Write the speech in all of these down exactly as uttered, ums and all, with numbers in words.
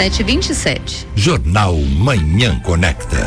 sete e vinte e sete. Jornal Manhã Conecta.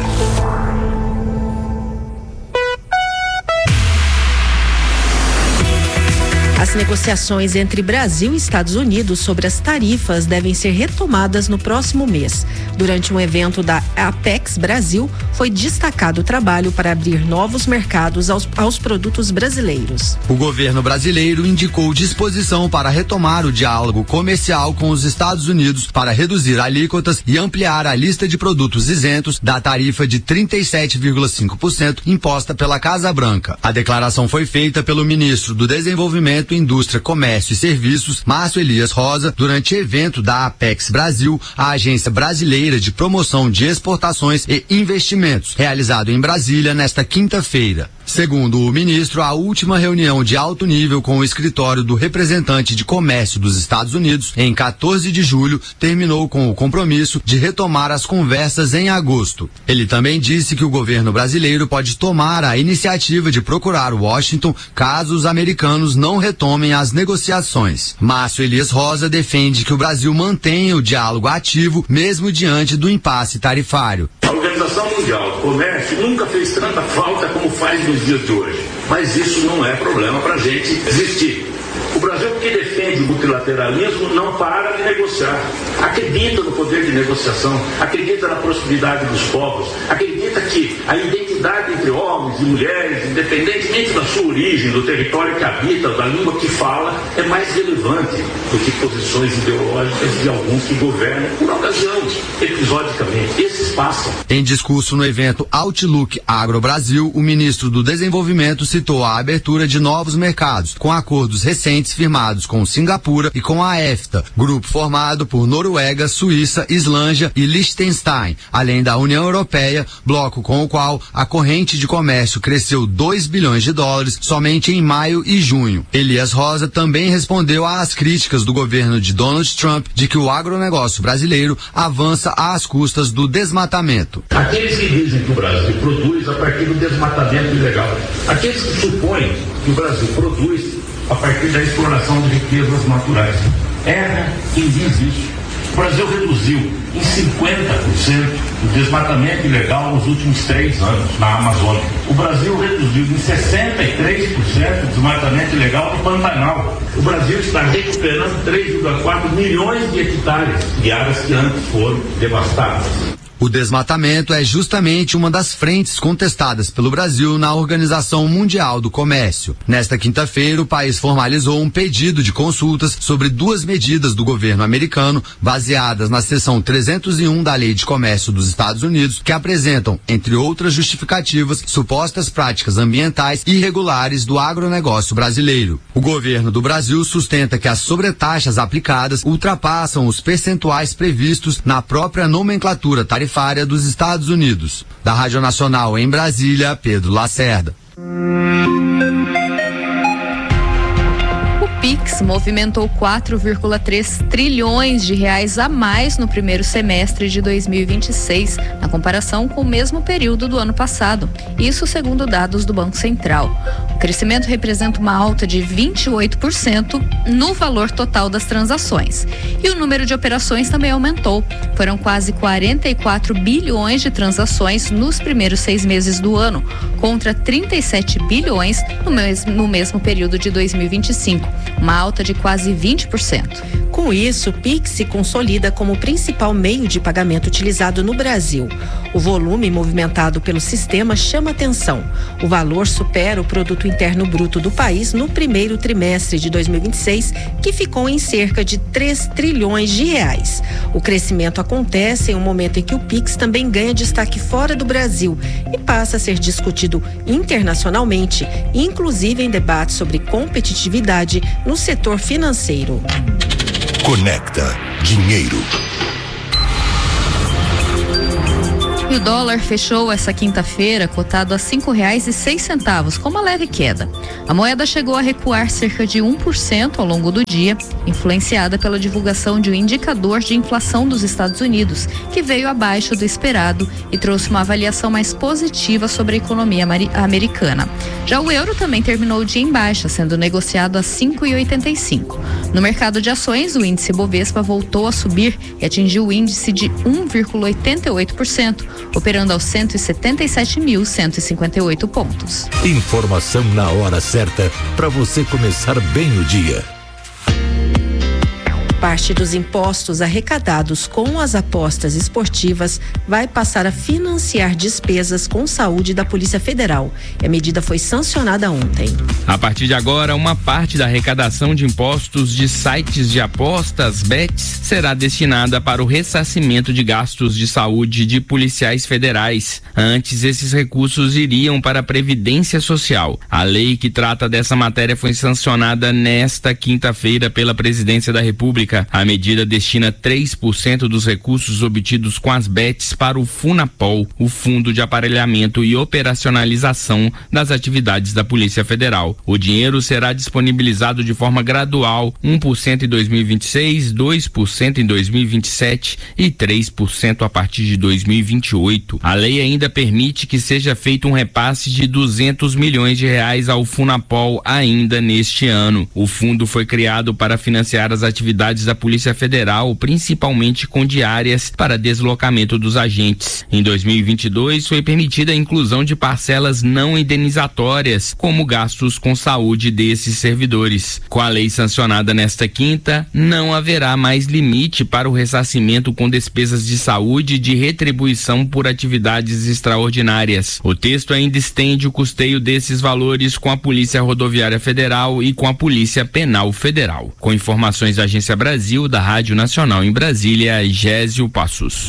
As negociações entre Brasil e Estados Unidos sobre as tarifas devem ser retomadas no próximo mês. Durante um evento da Apex Brasil, foi destacado o trabalho para abrir novos mercados aos, aos produtos brasileiros. O governo brasileiro indicou disposição para retomar o diálogo comercial com os Estados Unidos para reduzir alíquotas e ampliar a lista de produtos isentos da tarifa de trinta e sete vírgula cinco por cento imposta pela Casa Branca. A declaração foi feita pelo ministro do Desenvolvimento, Indústria, Comércio e Serviços, Márcio Elias Rosa, durante evento da Apex Brasil, a agência brasileira de promoção de exportações e investimentos, realizado em Brasília nesta quinta-feira. Segundo o ministro, a última reunião de alto nível com o escritório do representante de comércio dos Estados Unidos, em quatorze de julho, terminou com o compromisso de retomar as conversas em agosto. Ele também disse que o governo brasileiro pode tomar a iniciativa de procurar Washington caso os americanos não retomem as negociações. Márcio Elias Rosa defende que o Brasil mantenha o diálogo ativo, mesmo diante do impasse tarifário. A Organização Mundial do Comércio nunca fez tanta falta como faz nos dias de hoje, mas isso não é problema para a gente existir. O Brasil, que defende o multilateralismo, não para de negociar. Acredita no poder de negociação, acredita na prosperidade dos povos, acredita que a identidade entre homens e mulheres, independentemente da sua origem, do território que habita, da língua que fala, é mais relevante do que posições ideológicas de alguns que governam por ocasião, episodicamente. Esses passam. Em discurso no evento Outlook Agro Brasil, o ministro do Desenvolvimento citou a abertura de novos mercados, com acordos recentes firmados com Singapura e com a EFTA, grupo formado por Noruega, Suíça, Islândia e Liechtenstein, além da União Europeia, bloco com o qual a corrente de comércio cresceu dois bilhões de dólares somente em maio e junho. Elias Rosa também respondeu às críticas do governo de Donald Trump de que o agronegócio brasileiro avança às custas do desmatamento. Aqueles que dizem que o Brasil produz a partir do desmatamento ilegal, aqueles que supõem que o Brasil produz a partir da exploração de riquezas naturais, erra quem diz isso. O Brasil reduziu em cinquenta por cento o desmatamento ilegal nos últimos três anos na Amazônia. O Brasil reduziu em sessenta e três por cento o desmatamento ilegal no Pantanal. O Brasil está recuperando três vírgula quatro milhões de hectares de áreas que antes foram devastadas. O desmatamento é justamente uma das frentes contestadas pelo Brasil na Organização Mundial do Comércio. Nesta quinta-feira, o país formalizou um pedido de consultas sobre duas medidas do governo americano, baseadas na seção trezentos e um da Lei de Comércio dos Estados Unidos, que apresentam, entre outras justificativas, supostas práticas ambientais irregulares do agronegócio brasileiro. O governo do Brasil sustenta que as sobretaxas aplicadas ultrapassam os percentuais previstos na própria nomenclatura tarifária dos Estados Unidos. Da Rádio Nacional em Brasília, Pedro Lacerda. O Pix movimentou quatro vírgula três trilhões de reais a mais no primeiro semestre de dois mil e vinte e seis, na comparação com o mesmo período do ano passado. Isso segundo dados do Banco Central. O crescimento representa uma alta de vinte e oito por cento no valor total das transações. E o número de operações também aumentou. Foram quase quarenta e quatro bilhões de transações nos primeiros seis meses do ano, contra trinta e sete bilhões no mesmo, no mesmo período de dois mil e vinte e cinco, uma alta de quase vinte por cento. Com isso, o Pix se consolida como o principal meio de pagamento utilizado no Brasil. O volume movimentado pelo sistema chama atenção. O valor supera o produto interno bruto do país no primeiro trimestre de dois mil e vinte e seis, que ficou em cerca de três trilhões de reais. O crescimento acontece em um momento em que o Pix também ganha destaque fora do Brasil e passa a ser discutido internacionalmente, inclusive em debates sobre competitividade no setor financeiro. Conecta Dinheiro. E o dólar fechou essa quinta-feira cotado a cinco reais e seis centavos, com uma leve queda. A moeda chegou a recuar cerca de um por cento ao longo do dia, influenciada pela divulgação de um indicador de inflação dos Estados Unidos, que veio abaixo do esperado e trouxe uma avaliação mais positiva sobre a economia americana. Já o euro também terminou o dia em baixa, sendo negociado a cinco reais e oitenta e cinco centavos. No mercado de ações, o índice Bovespa voltou a subir e atingiu o índice de um vírgula oitenta e oito por cento, operando aos cento e setenta e sete mil cento e cinquenta e oito pontos. Informação na hora certa para você começar bem o dia. Parte dos impostos arrecadados com as apostas esportivas vai passar a financiar despesas com saúde da Polícia Federal. E a medida foi sancionada ontem. A partir de agora, uma parte da arrecadação de impostos de sites de apostas, bets, será destinada para o ressarcimento de gastos de saúde de policiais federais. Antes, esses recursos iriam para a Previdência Social. A lei que trata dessa matéria foi sancionada nesta quinta-feira pela Presidência da República. A medida destina três por cento dos recursos obtidos com as bets para o Funapol, o Fundo de Aparelhamento e Operacionalização das Atividades da Polícia Federal. O dinheiro será disponibilizado de forma gradual, um por cento em dois mil e vinte e seis, dois por cento em dois mil e vinte e sete e três por cento a partir de dois mil e vinte e oito. A lei ainda permite que seja feito um repasse de duzentos milhões de reais ao Funapol ainda neste ano. O fundo foi criado para financiar as atividades da Polícia Federal, principalmente com diárias para deslocamento dos agentes. Em dois mil e vinte e dois, foi permitida a inclusão de parcelas não indenizatórias, como gastos com saúde desses servidores. Com a lei sancionada nesta quinta, não haverá mais limite para o ressarcimento com despesas de saúde e de retribuição por atividades extraordinárias. O texto ainda estende o custeio desses valores com a Polícia Rodoviária Federal e com a Polícia Penal Federal. Com informações da Agência Brasil, da Rádio Nacional em Brasília, Gésio Passos.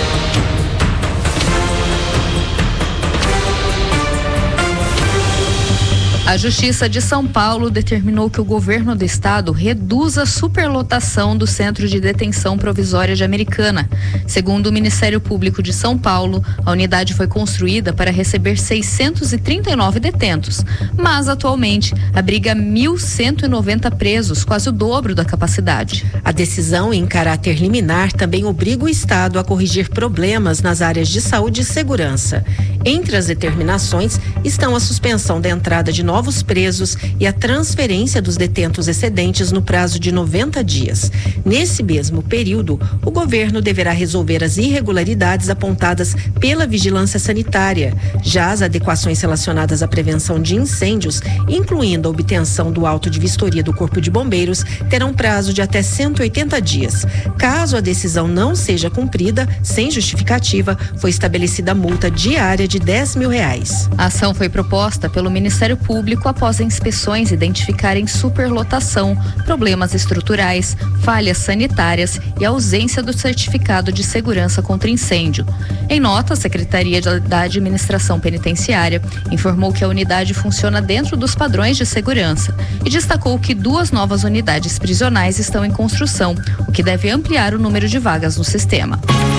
A Justiça de São Paulo determinou que o governo do estado reduza a superlotação do Centro de Detenção Provisória de Americana. Segundo o Ministério Público de São Paulo, a unidade foi construída para receber seiscentos e trinta e nove detentos, mas atualmente abriga mil cento e noventa presos, quase o dobro da capacidade. A decisão em caráter liminar também obriga o estado a corrigir problemas nas áreas de saúde e segurança. Entre as determinações estão a suspensão da entrada de novos presos e a transferência dos detentos excedentes no prazo de noventa dias. Nesse mesmo período, o governo deverá resolver as irregularidades apontadas pela vigilância sanitária. Já as adequações relacionadas à prevenção de incêndios, incluindo a obtenção do auto de vistoria do Corpo de Bombeiros, terão prazo de até cento e oitenta dias. Caso a decisão não seja cumprida, sem justificativa, foi estabelecida multa diária de dez mil reais. A ação foi proposta pelo Ministério Público após inspeções identificarem superlotação, problemas estruturais, falhas sanitárias e ausência do certificado de segurança contra incêndio. Em nota, a Secretaria da Administração Penitenciária informou que a unidade funciona dentro dos padrões de segurança e destacou que duas novas unidades prisionais estão em construção, o que deve ampliar o número de vagas no sistema.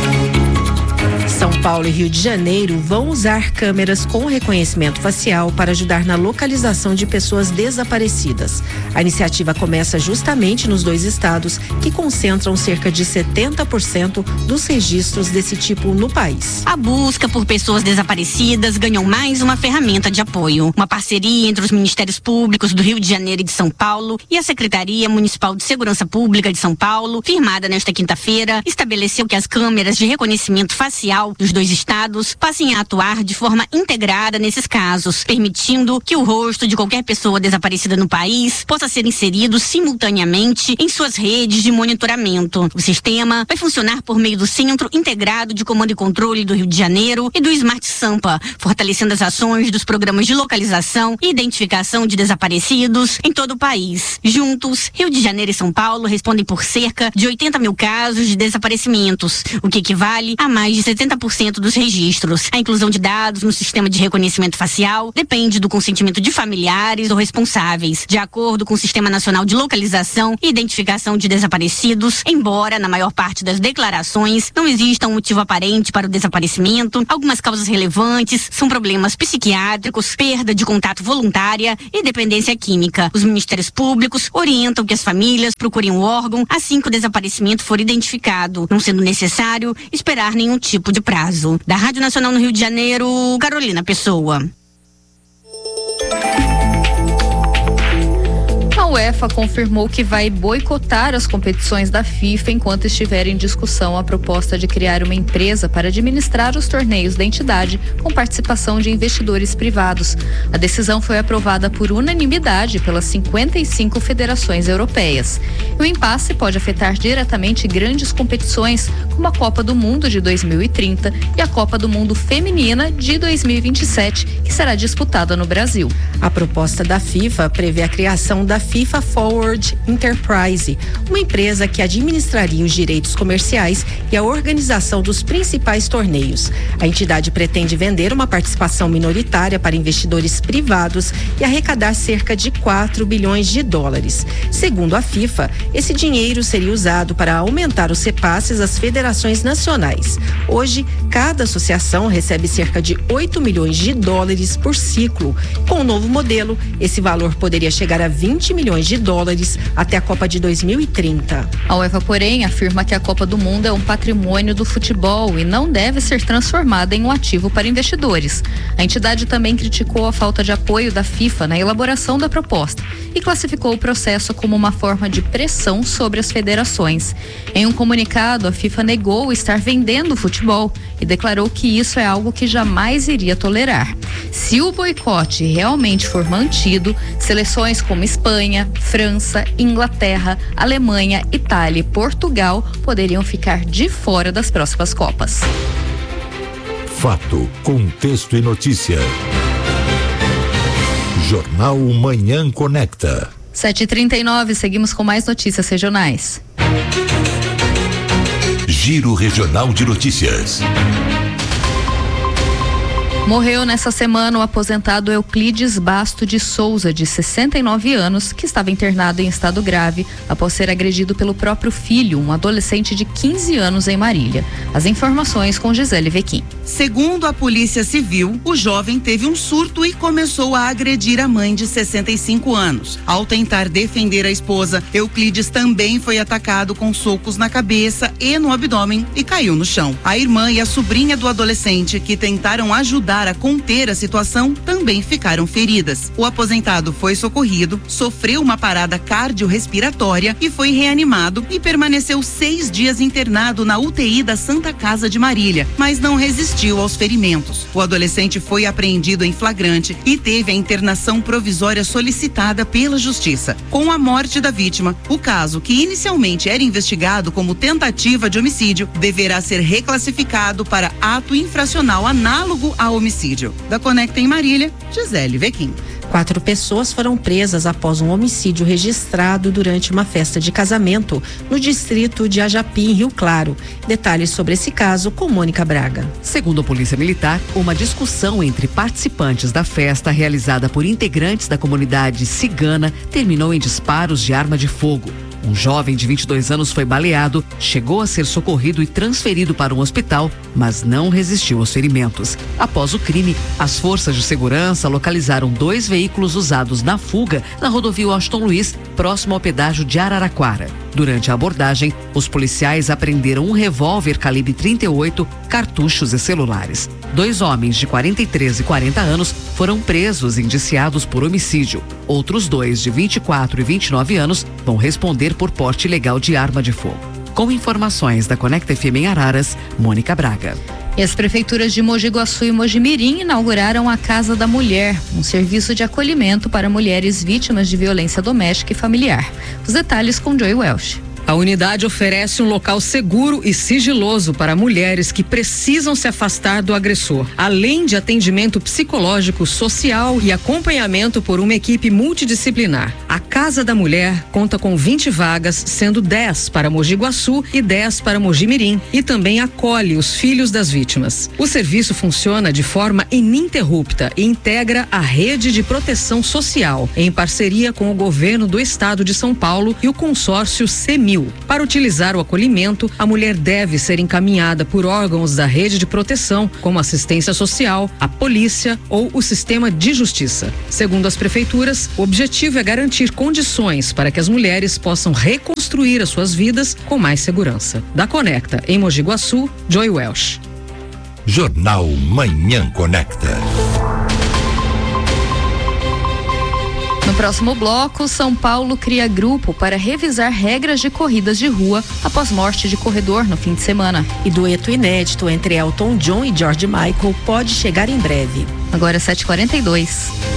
São Paulo e Rio de Janeiro vão usar câmeras com reconhecimento facial para ajudar na localização de pessoas desaparecidas. A iniciativa começa justamente nos dois estados, que concentram cerca de setenta por cento dos registros desse tipo no país. A busca por pessoas desaparecidas ganhou mais uma ferramenta de apoio. Uma parceria entre os Ministérios Públicos do Rio de Janeiro e de São Paulo e a Secretaria Municipal de Segurança Pública de São Paulo, firmada nesta quinta-feira, estabeleceu que as câmeras de reconhecimento facial dos dois estados passem a atuar de forma integrada nesses casos, permitindo que o rosto de qualquer pessoa desaparecida no país possa ser inserido simultaneamente em suas redes de monitoramento. O sistema vai funcionar por meio do Centro Integrado de Comando e Controle do Rio de Janeiro e do Smart Sampa, fortalecendo as ações dos programas de localização e identificação de desaparecidos em todo o país. Juntos, Rio de Janeiro e São Paulo respondem por cerca de oitenta mil casos de desaparecimentos, o que equivale a mais de setenta por cento cento dos registros. A inclusão de dados no sistema de reconhecimento facial depende do consentimento de familiares ou responsáveis. De acordo com o Sistema Nacional de Localização e Identificação de Desaparecidos, embora na maior parte das declarações não exista um motivo aparente para o desaparecimento, algumas causas relevantes são problemas psiquiátricos, perda de contato voluntária e dependência química. Os ministérios públicos orientam que as famílias procurem o órgão assim que o desaparecimento for identificado, não sendo necessário esperar nenhum tipo de prazo. Da Rádio Nacional no Rio de Janeiro, Carolina Pessoa. A UEFA confirmou que vai boicotar as competições da FIFA enquanto estiver em discussão a proposta de criar uma empresa para administrar os torneios da entidade com participação de investidores privados. A decisão foi aprovada por unanimidade pelas cinquenta e cinco federações europeias. O impasse pode afetar diretamente grandes competições como a Copa do Mundo de dois mil e trinta e a Copa do Mundo Feminina de dois mil e vinte e sete, que será disputada no Brasil. A proposta da FIFA prevê a criação da FIFA Forward Enterprise, uma empresa que administraria os direitos comerciais e a organização dos principais torneios. A entidade pretende vender uma participação minoritária para investidores privados e arrecadar cerca de quatro bilhões de dólares. Segundo a FIFA, esse dinheiro seria usado para aumentar os repasses às federações nacionais. Hoje, cada associação recebe cerca de oito milhões de dólares por ciclo. Com o novo modelo, esse valor poderia chegar a vinte milhões de dólares até a Copa de dois mil e trinta. A UEFA, porém, afirma que a Copa do Mundo é um patrimônio do futebol e não deve ser transformada em um ativo para investidores. A entidade também criticou a falta de apoio da FIFA na elaboração da proposta e classificou o processo como uma forma de pressão sobre as federações. Em um comunicado, a FIFA negou estar vendendo o futebol e declarou que isso é algo que jamais iria tolerar. Se o boicote realmente for mantido, seleções como Espanha, França, Inglaterra, Alemanha, Itália e Portugal poderiam ficar de fora das próximas Copas. Fato, contexto e notícia. Jornal Manhã Conecta. sete e trinta e nove, seguimos com mais notícias regionais. Giro Regional de Notícias. Morreu nessa semana o aposentado Euclides Basto de Souza, de sessenta e nove anos, que estava internado em estado grave após ser agredido pelo próprio filho, um adolescente de quinze anos em Marília. As informações com Gisele Vequim. Segundo a Polícia Civil, o jovem teve um surto e começou a agredir a mãe de sessenta e cinco anos. Ao tentar defender a esposa, Euclides também foi atacado com socos na cabeça e no abdômen e caiu no chão. A irmã e a sobrinha do adolescente, que tentaram ajudar a conter a situação, também ficaram feridas. O aposentado foi socorrido, sofreu uma parada cardiorrespiratória e foi reanimado e permaneceu seis dias internado na U T I da Santa Casa de Marília, mas não resistiu aos ferimentos. O adolescente foi apreendido em flagrante e teve a internação provisória solicitada pela Justiça. Com a morte da vítima, o caso, que inicialmente era investigado como tentativa de homicídio, deverá ser reclassificado para ato infracional análogo a homicídio. Da Conecta em Marília, Gisele Vequim. Quatro pessoas foram presas após um homicídio registrado durante uma festa de casamento no distrito de Ajapi, em Rio Claro. Detalhes sobre esse caso com Mônica Braga. Segundo a Polícia Militar, uma discussão entre participantes da festa realizada por integrantes da comunidade cigana terminou em disparos de arma de fogo. Um jovem de vinte e dois anos foi baleado, chegou a ser socorrido e transferido para um hospital, mas não resistiu aos ferimentos. Após o crime, as forças de segurança localizaram dois veículos usados na fuga na rodovia Washington Luiz, próximo ao pedágio de Araraquara. Durante a abordagem, os policiais apreenderam um revólver calibre trinta e oito, cartuchos e celulares. Dois homens de quarenta e três e quarenta anos foram presos e indiciados por homicídio. Outros dois, de vinte e quatro e vinte e nove anos, vão responder por porte ilegal de arma de fogo. Com informações da Conecta F M em Araras, Mônica Braga. E as prefeituras de Mogi Guaçu e Mojimirim inauguraram a Casa da Mulher, um serviço de acolhimento para mulheres vítimas de violência doméstica e familiar. Os detalhes com Joy Welsh. A unidade oferece um local seguro e sigiloso para mulheres que precisam se afastar do agressor, além de atendimento psicológico, social e acompanhamento por uma equipe multidisciplinar. A Casa da Mulher conta com vinte vagas, sendo dez para Mogi Guaçu e dez para Mogi Mirim, e também acolhe os filhos das vítimas. O serviço funciona de forma ininterrupta e integra a rede de proteção social, em parceria com o governo do estado de São Paulo e o consórcio CEMIL. Para utilizar o acolhimento, a mulher deve ser encaminhada por órgãos da rede de proteção, como assistência social, a polícia ou o sistema de justiça. Segundo as prefeituras, o objetivo é garantir condições para que as mulheres possam reconstruir as suas vidas com mais segurança. Da Conecta, em Mogi Guaçu, Joy Welsh. Jornal Manhã Conecta. No próximo bloco, São Paulo cria grupo para revisar regras de corridas de rua após morte de corredor no fim de semana. E dueto inédito entre Elton John e George Michael pode chegar em breve. Agora é sete e quarenta e dois.